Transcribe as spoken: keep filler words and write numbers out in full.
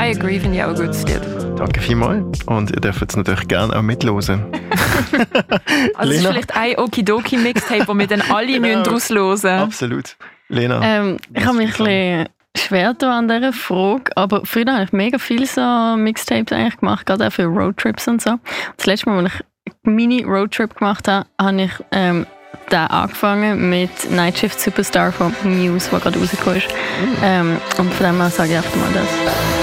I agree, finde ich auch ein gutes Lied. Danke vielmals. Und ihr dürft es natürlich gerne auch mitlosen. Also es ist vielleicht ein Okidoki-Mixtape, wo wir dann alle genau. daraus hören. Absolut. Lena? Ähm, ich habe mich ein bisschen schwer an dieser Frage, aber früher habe ich mega viele so Mixtapes eigentlich gemacht, gerade auch für Roadtrips und so. Und das letzte Mal, als ich einen Mini-Roadtrip gemacht habe, habe ich ähm, den angefangen mit Night Shift Superstar von Muse, der gerade rausgekommen ist. Mm. Ähm, und von dem her sage ich einfach mal das.